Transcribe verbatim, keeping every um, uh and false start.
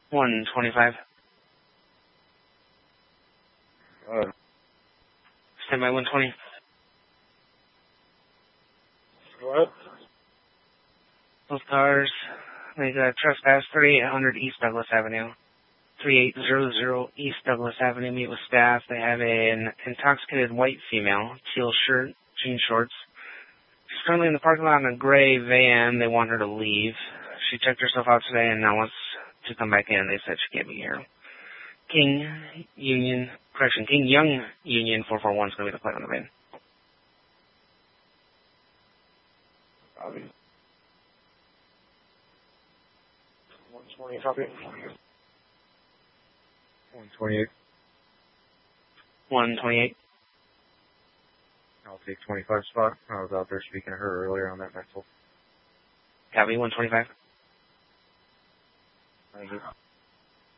one twenty-five. Uh, Stand by one twenty. what? Those cars, they got trespass thirty-eight hundred East Douglas Avenue. thirty-eight hundred East Douglas Avenue, meet with staff. They have an intoxicated white female, teal shirt, jean shorts. She's currently in the parking lot in a gray van. They want her to leave. She checked herself out today and now wants to come back in. They said she can't be here. King Union, correction, King Young Union four four one is going to be the plate on the van. Copy. one twenty, copy. one twenty-eight. one twenty-eight. I'll take twenty-five spot. I was out there speaking to her earlier on that mental. Copy, one twenty-five. Thank you.